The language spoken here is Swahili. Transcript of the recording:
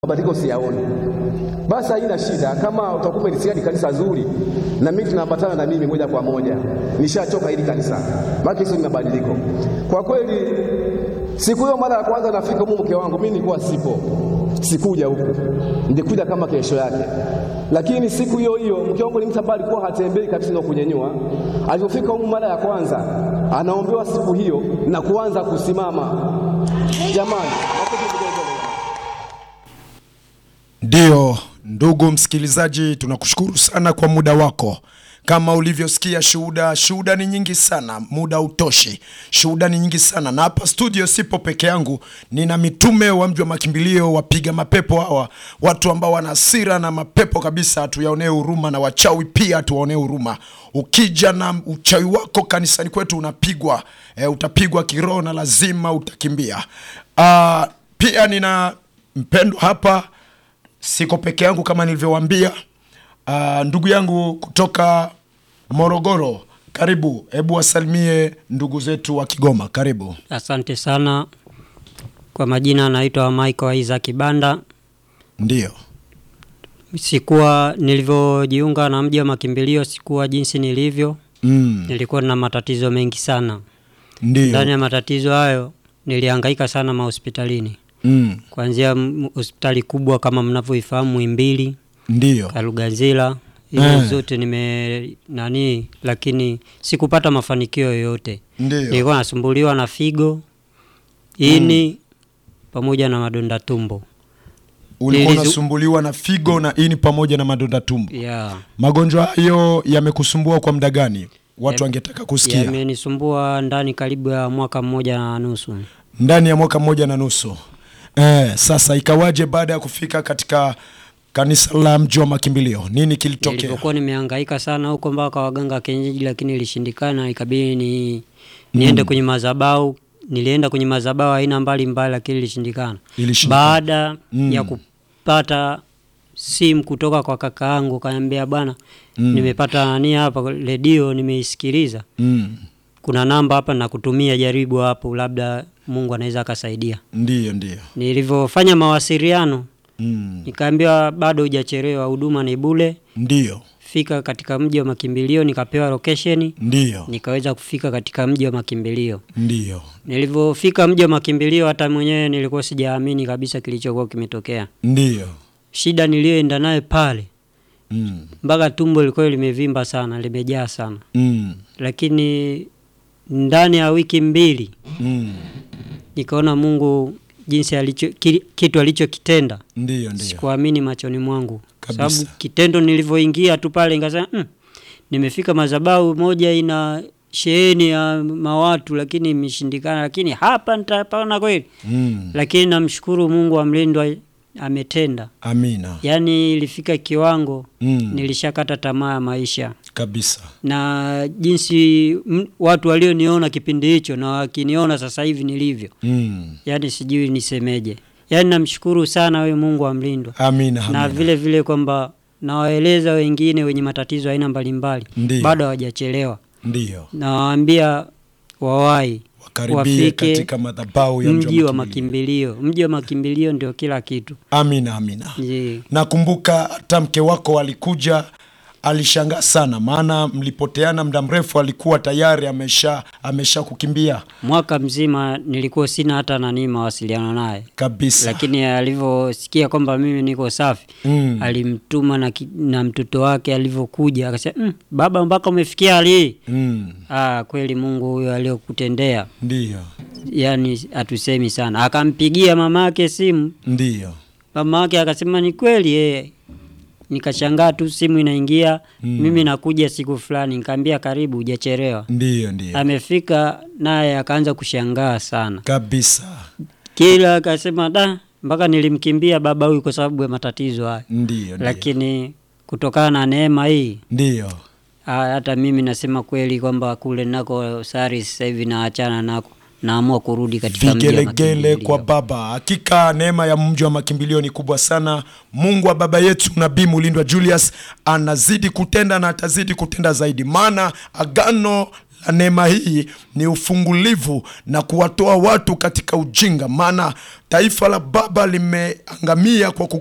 mabadiliko siyaoni, basi haina shida. Kama utakuwa umelisikia ni kanisa zuri na mimi tunaambatana na mimi moja kwa moja, nishachoka hili kanisa, maana hizo ni mabadiliko kwa kweli. Siku hiyo mara ya kwanza nafika huko, mke wangu mimi nilikuwa sikuja huku, nilikuja kama kesho yake. Lakini siku hiyo hiyo mke wangu ni mtu ambaye alikuwa hatembei kabisa na kunyenyua. Alipofika huko mara ya kwanza, anaombewa siku hiyo na kuanza kusimama. Jamani, ndio ndugu msikilizaji, tunakushukuru sana kwa muda wako. Kama ulivyosikia shuhuda ni nyingi sana, muda utoshi. Shuhuda ni nyingi sana, na hapa studio sipo peke yangu, nina mitume wa mji wa makimbilio, wapiga mapepo hawa, watu ambao wana hasira na mapepo kabisa, tuyaonee huruma, na wachawi pia tuwaonee huruma. Ukija na uchawi wako kanisani kwetu unapigwa, utapigwa kiroho na lazima utakimbia. Pia nina mpendo hapa, siko peke yangu kama nilivyowaambia. Ndugu yangu kutoka Morogoro, karibu. Hebu wasalimie ndugu zetu wa Kigoma, karibu. Asante sana. Kwa majina naitwa Michael Isaac Banda. Ndio. Sikuwa nilivyojiunga na mji wa makimbilio, sikuwa jinsi nilivyo. Nilikuwa na matatizo mengi sana. Ndio. Ndani ya matatizo hayo nilihangaika sana mahospitalini. Kuanzia hospitali kubwa kama mnavyoifahamu Muhimbili, ndio, Kalugazila, hizo zote lakini sikupata mafanikio yoyote. Nilikuwa nasumbuliwa na figo, ini pamoja na madonda tumbo. Ulikuwa unasumbuliwa na figo na ini pamoja na madonda tumbo? Yeah. Magonjwa hayo yamekusumbua kwa muda gani? Watu wangetaka kusikia. Yamenisumbua ndani karibu ya mwaka mmoja na nusu. Ndani ya mwaka mmoja na nusu. Sasa ikawaje baada ya kufika katika kanisa la mji wa makimbilio? Nini kilitokea? Nilipokuwa nimehangaika sana huko mpaka waganga kienyeji, lakini ilishindikana, ikabidi niende kwenye madhabahu. Nilienda kwenye madhabahu aina mbalimbali, lakini ilishindikana. Baada ya kupata simu kutoka kwa kaka yangu, kaniambia bwana, nimepata hapa redio, nimeisikiliza. Kuna namba hapa na kutumia, jaribu hapo, labda Mungu anaweza akasaidia. Ndio. Nilivyofanya mawasiliano, nikaambiwa bado hujachelewa, huduma ni bure. Ndio. Fika katika mji wa makimbilio, nikapewa location. Ndio. Nikaweza kufika katika mji wa makimbilio. Ndio. Nilivyofika mji wa makimbilio, hata mwenyewe nilikuwa sijaamini kabisa kilichokuwa kimetokea. Ndio. Shida niliyoenda naye pale, mpaka tumbo lilikuwa limevimba sana, limejaa sana. Lakini ndani ya wiki 2 nikaona Mungu jinsi kitu alichokitenda. Ndio. Sikuamini machoni mwangu. Sababu kitendo nilivyoingia tu pale nikasema nimefika madhabahu moja ina sheheni ya mawatu, lakini imeshindikana, lakini hapa nitapaona kweli. Lakini namshukuru Mungu amlindwa, ametenda. Amina. Yaani ilifika kiwango nilishakata tamaa ya maisha kabisa. Na jinsi watu walioniona kipindi hicho na wakiniona sasa hivi nilivyo, yaani sijui nisemeje. Yaani namshukuru sana wewe Mungu amlindwa. Amina. Na vile vile kwamba nawaeleza wengine wenye matatizo aina mbalimbali, bado hawajachelewa. Ndio. Nawaambia wawai wakaribie katika madhabahu ya mji wa makimbilio. Mji wa makimbilio ndio kila kitu. Amina. Nakumbuka hata mke wako alikuja, alishangaa sana, maana mlipoteana muda mrefu, alikuwa tayari amesha kukimbia. Mwaka mzima nilikuwa sina hata mawasiliano naye kabisa. Lakini alivyosikia kwamba mimi niko safi, alimtuma na mtoto wake. Alivyokuja akasema, baba, mpaka umefikia hali. Kweli Mungu huyo aliyokutendea. Ndio. Yaani atusemi sana. Akampigia mamake simu. Ndio. Mamake akasema ni kweli. Nikashangaa tu, simu inaingia, mimi nakuja siku fulani. Nikamwambia karibu, hujachelewa. Ndio. Amefika, naye akaanza kushangaa sana kabisa. Kila akasema mpaka nilimkimbia baba huyu kwa sababu ya matatizo haya. Ndio. Lakini kutokana na neema hii, ndio, hata mimi nasema kweli kwamba kule nako sari sasa hivi naachana nako, naamua kurudi katika mji wa makimbilio. Kwa baba. Hakika neema ya mji wa makimbilio ni kubwa sana. Mungu wa baba yetu Nabii Mulindwa Julius anazidi kutenda na atazidi kutenda zaidi, maana agano la neema hii ni ufungulivu na kuwatoa watu katika ujinga, maana taifa la baba limeangamia kwa